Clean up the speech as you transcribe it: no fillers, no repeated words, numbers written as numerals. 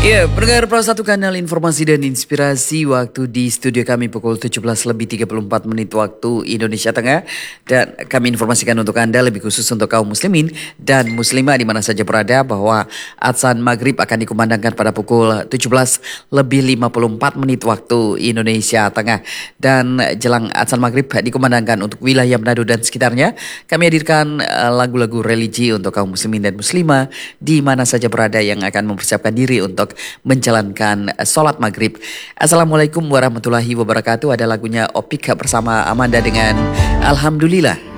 Ya, pendengar Pro 1 Kanal Informasi dan Inspirasi, waktu di studio kami pukul 17:34 waktu Indonesia Tengah. Dan kami informasikan untuk Anda, lebih khusus untuk kaum muslimin dan muslimah di mana saja berada, bahwa adzan maghrib akan dikumandangkan pada pukul 17:54 waktu Indonesia Tengah. Dan jelang adzan maghrib dikumandangkan untuk wilayah Manado dan sekitarnya, kami hadirkan lagu-lagu religi untuk kaum muslimin dan muslimah di mana saja berada yang akan mempersiapkan diri untuk menjalankan sholat maghrib. Assalamualaikum warahmatullahi wabarakatuh. Ada lagunya Opik bersama Amanda dengan Alhamdulillah.